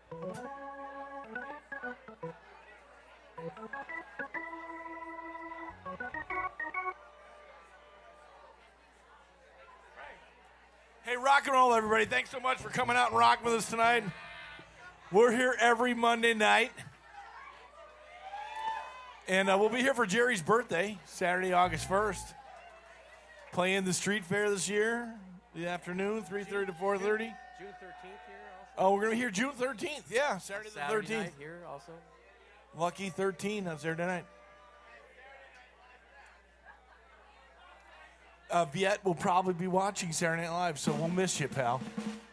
Hey, rock and roll, everybody. Thanks so much for coming out and rocking with us tonight. We're here every Monday night. And we'll be here for Jerry's birthday, Saturday, August 1st. Playing the street fair this year, the afternoon, 3:30 to 4:30. June 13th here also. Oh, we're going to be here June 13th. Yeah, Saturday the 13th. Night here also. Lucky 13 on Saturday night. Viet will probably be watching Saturday Night Live, so we'll miss you, pal.